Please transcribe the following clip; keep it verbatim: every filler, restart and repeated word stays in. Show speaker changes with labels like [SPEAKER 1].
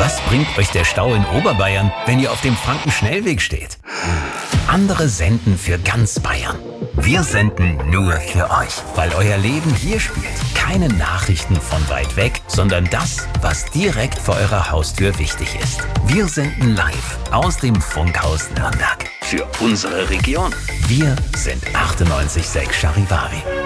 [SPEAKER 1] Was bringt euch der Stau in Oberbayern, wenn ihr auf dem Frankenschnellweg steht? Andere senden für ganz Bayern. Wir senden nur für euch, weil euer Leben hier spielt. Keine Nachrichten von weit weg, sondern das, was direkt vor eurer Haustür wichtig ist. Wir senden live aus dem Funkhaus Nürnberg. Für unsere Region. Wir sind achtundneunzig Komma sechs Charivari.